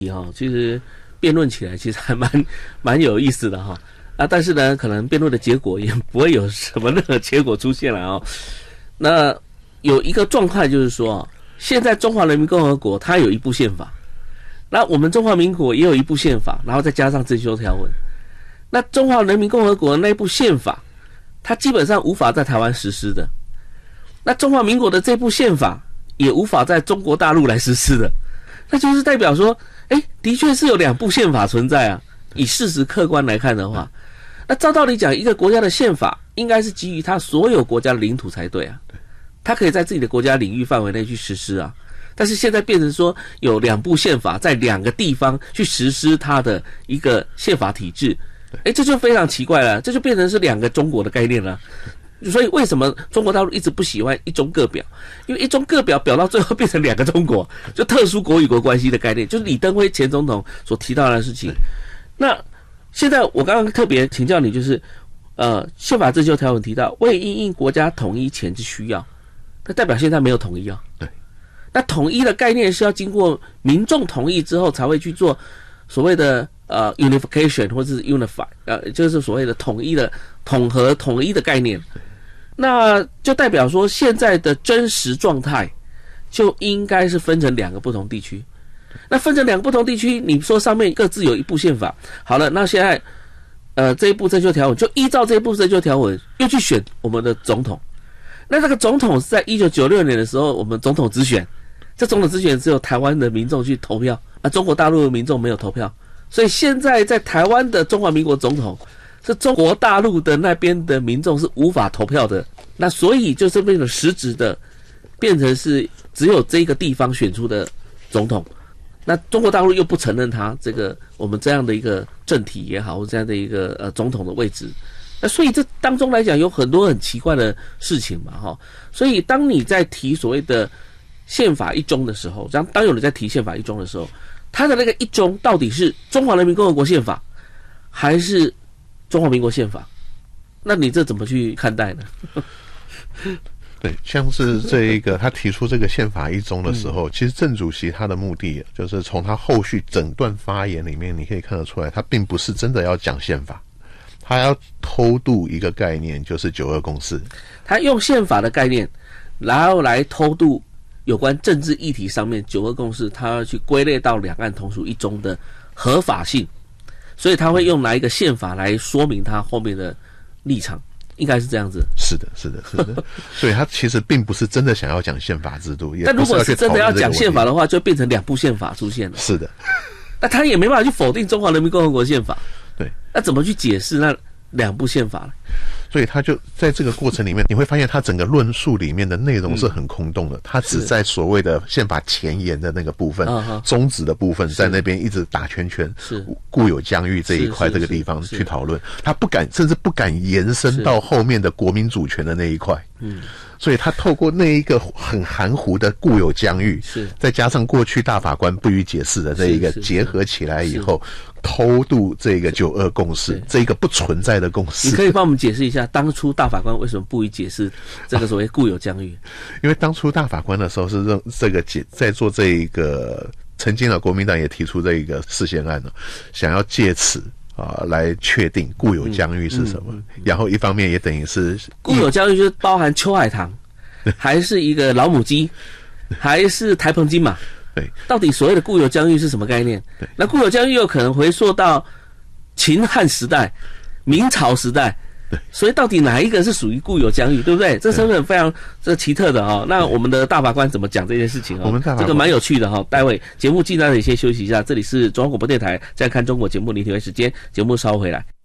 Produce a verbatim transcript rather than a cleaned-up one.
哈，其实辩论起来其实还蛮蛮有意思的哈啊，但是呢，可能辩论的结果也不会有什么任何结果出现了哦。那有一个状态就是说，现在中华人民共和国它有一部宪法，那我们中华民国也有一部宪法，然后再加上增修条文。那中华人民共和国那部宪法，它基本上无法在台湾实施的。那中华民国的这部宪法也无法在中国大陆来实施的。那就是代表说，哎，的确是有两部宪法存在啊。以事实客观来看的话，那照道理讲，一个国家的宪法应该是基于它所有国家的领土才对啊，它可以在自己的国家领域范围内去实施啊。但是现在变成说有两部宪法在两个地方去实施它的一个宪法体制，哎，这就非常奇怪了，这就变成是两个中国的概念了。所以为什么中国大陆一直不喜欢一中各表？因为一中各表表到最后变成两个中国，就特殊国与国关系的概念，就是李登辉前总统所提到的事情。那现在我刚刚特别请教你，就是呃，宪法增修条文提到为因应国家统一前之需要，那代表现在没有统一啊。 对。 那统一的概念是要经过民众同意之后才会去做所谓的呃 unification 或者是 unify， 呃，就是所谓的统一的统合统一的概念。那就代表说现在的真实状态就应该是分成两个不同地区。那分成两个不同地区，你说上面各自有一部宪法，好了，那现在呃这一部增修条文就依照这一部增修条文又去选我们的总统。那这个总统是在一九九六年的时候我们总统直选，这总统直选只有台湾的民众去投票，啊中国大陆的民众没有投票。所以现在在台湾的中华民国总统是中国大陆的那边的民众是无法投票的，那所以就是变成实质的变成是只有这个地方选出的总统，那中国大陆又不承认他这个我们这样的一个政体也好，或这样的一个呃总统的位置，那所以这当中来讲有很多很奇怪的事情嘛哈。所以当你在提所谓的宪法一中的时候，当当有人在提宪法一中的时候，他的那个一中到底是中华人民共和国宪法还是中华民国宪法？那你这怎么去看待呢？ 对，像是这一个他提出这个宪法一中的时候，嗯、其实郑主席他的目的就是从他后续整段发言里面，你可以看得出来，他并不是真的要讲宪法，他要偷渡一个概念，就是九二共识。 他用宪法的概念，然后来偷渡有关政治议题上面九二共识，他要去归类到两岸同属一中的合法性。所以他会用哪一个宪法来说明他后面的立场，应该是这样子。 是的，是的，是的。所以他其实并不是真的想要讲宪法制度，也但如果是真的要讲宪法的话，就变成两部宪法出现了。 是的。 那他也没办法去否定中华人民共和国宪法。 对。 那怎么去解释那两部宪法呢？ 所以他就在这个过程里面，你会发现他整个论述里面的内容是很空洞的，嗯、他只在所谓的宪法前言的那个部分、宗旨的部分，在那边一直打圈圈，是固有疆域这一块这个地方去讨论，他不敢，甚至不敢延伸到后面的国民主权的那一块。嗯。所以他透过那一个很含糊的固有疆域，是再加上过去大法官不予解释的这一个结合起来以后，偷渡这个九二共识，这一个不存在的共识。 你可以帮我们解释一下，当初大法官为什么不予解释这个所谓固有疆域？ 因为当初大法官的时候是认这个解在做这一个，曾经的国民党也提出这一个释宪案呢，想要借此。啊，来确定固有疆域是什么，嗯嗯嗯、然后一方面也等于是固有疆域就是包含秋海棠，还是一个老母鸡，还是台澎金马？ 对， 到底所谓的固有疆域是什么概念？对，那固有疆域有可能回溯到秦汉时代、明朝时代。对，所以到底哪一个是属于固有疆域，对不对？这身份非常这奇特的哦。那我们的大法官怎么讲这件事情哦？ 我们大法官这个蛮有趣的哈、哦。待会节目进来的先休息一下，这里是中央广播电台在看中国节目，您听时间，节目稍后回来。